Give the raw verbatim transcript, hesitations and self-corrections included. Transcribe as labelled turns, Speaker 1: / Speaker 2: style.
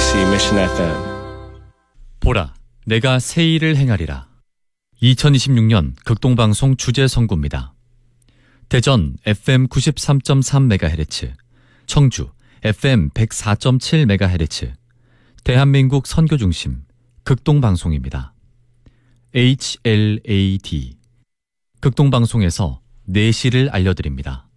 Speaker 1: 케이비씨 Mission 에프엠.
Speaker 2: 보라, 내가 새 일을 행하리라. 이천이십육 년 극동방송 주제 선구입니다. 대전 에프엠 구십삼 점 삼 메가헤르츠, 청주 에프엠 백사 점 칠 메가헤르츠, 대한민국 선교중심 극동방송입니다. 에이치엘에이디 극동방송에서 내시를 알려드립니다.